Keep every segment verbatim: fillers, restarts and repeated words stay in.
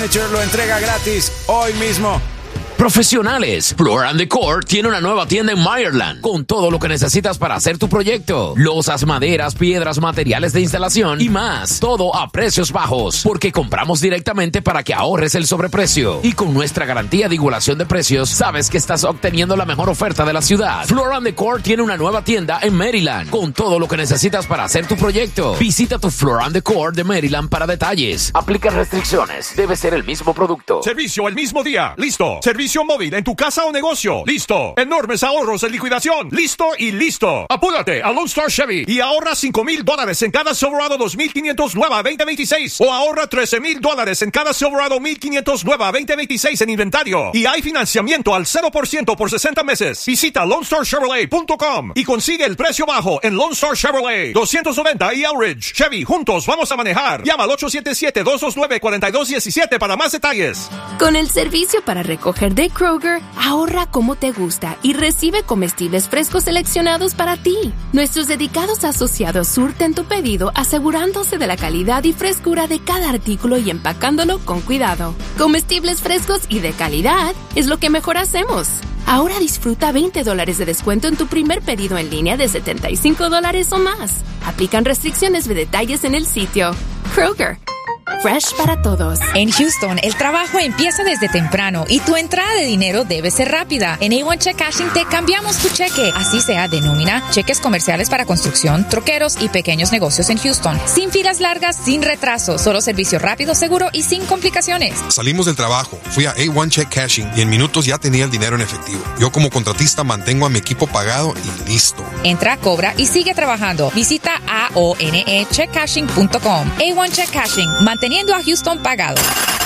Furniture lo entrega gratis hoy mismo. Profesionales, Floor and Decor tiene una nueva tienda en Meyerland con todo lo que necesitas para hacer tu proyecto. Losas, maderas, piedras, materiales de instalación y más. Todo a precios bajos, porque compramos directamente para que ahorres el sobreprecio. Y con nuestra garantía de igualación de precios, sabes que estás obteniendo la mejor oferta de la ciudad. Floor and Decor tiene una nueva tienda en Maryland con todo lo que necesitas para hacer tu proyecto. Visita tu Floor and Decor de Maryland para detalles. Aplica restricciones. Debe ser el mismo producto. Servicio el mismo día. Listo. Servicio móvil en tu casa o negocio. Listo. Enormes ahorros en liquidación. Listo y listo. Apúrate a Lone Star Chevy y ahorra cinco mil dólares en cada Silverado dos mil quinientos nueva veinte veintiséis o ahorra trece mil dólares en cada Silverado mil quinientos nueva veinte veintiséis en inventario. Y hay financiamiento al cero por ciento por sesenta meses. Visita lone star chevrolet punto com y consigue el precio bajo en Lone Star Chevrolet doscientos noventa y Elridge. Chevy, juntos vamos a manejar. Llama al ocho siete siete, dos dos nueve, cuatro dos uno siete para más detalles. Con el servicio para recoger de Kroger, ahorra como te gusta y recibe comestibles frescos seleccionados para ti. Nuestros dedicados asociados surten tu pedido asegurándose de la calidad y frescura de cada artículo y empacándolo con cuidado. Comestibles frescos y de calidad es lo que mejor hacemos. Ahora disfruta veinte dólares de descuento en tu primer pedido en línea de setenta y cinco dólares o más. Aplican restricciones de detalles en el sitio. Kroger. Fresh para todos. En Houston, el trabajo empieza desde temprano y tu entrada de dinero debe ser rápida. En A uno Check Cashing te cambiamos tu cheque, así sea de nómina, cheques comerciales para construcción, troqueros y pequeños negocios en Houston. Sin filas largas, sin retraso, solo servicio rápido, seguro y sin complicaciones. Salimos del trabajo, fui a A uno Check Cashing y en minutos ya tenía el dinero en efectivo. Yo como contratista mantengo a mi equipo pagado y listo. Entra, cobra y sigue trabajando. Visita A O N E check cashing punto com. A uno Check Cashing, manteniendo a Houston pagado.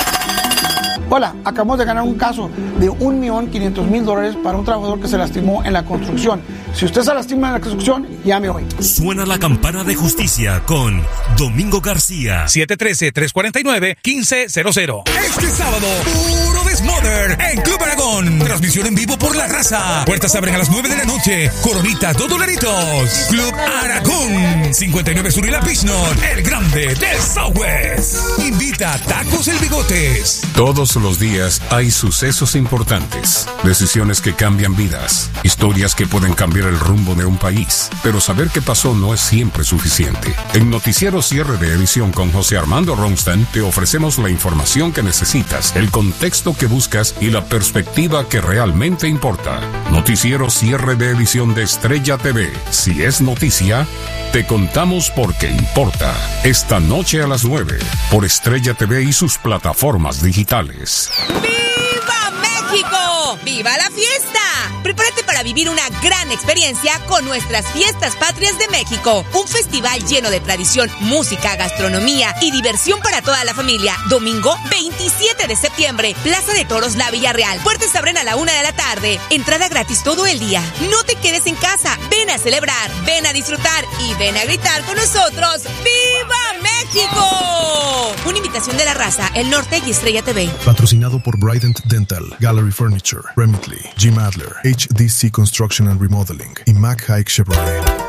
Hola, acabamos de ganar un caso de un millón quinientos mil dólares para un trabajador que se lastimó en la construcción. Si usted se lastima en la construcción, llame hoy. Suena la campana de justicia con Domingo García. siete uno tres, tres cuatro nueve, uno cinco cero cero. Este sábado, puro desmother en Club Aragón. Transmisión en vivo por La Raza. Puertas abren a las nueve de la noche. Coronita, dos dolaritos. Club Aragón. cincuenta y nueve Sur y La Pisnor. El grande del Southwest. Invita a Tacos El Bigotes. Todos los días hay sucesos importantes, decisiones que cambian vidas, historias que pueden cambiar el rumbo de un país. Pero saber qué pasó no es siempre suficiente. En Noticiero Cierre de Edición con José Armando Ronstadt te ofrecemos la información que necesitas, el contexto que buscas y la perspectiva que realmente importa. Noticiero Cierre de Edición de Estrella T V. Si es noticia, te contamos porque importa. Esta noche a las nueve, por Estrella T V y sus plataformas digitales. ¡Viva México! ¡Viva la fiesta! Prepárate para vivir una gran experiencia con nuestras Fiestas Patrias de México. Un festival lleno de tradición, música, gastronomía y diversión para toda la familia. Domingo veintisiete de septiembre, Plaza de Toros La Villarreal. Puertas abren a la una de la tarde. Entrada gratis todo el día. No te quedes en casa. Ven a celebrar, ven a disfrutar y ven a gritar con nosotros. ¡Viva México! Una invitación de La Raza, El Norte y Estrella T V. Patrocinado por Bryant Dental, Gallery Furniture, Remitly, Jim Adler, H D C Construction and Remodeling y Mac Haik Chevrolet.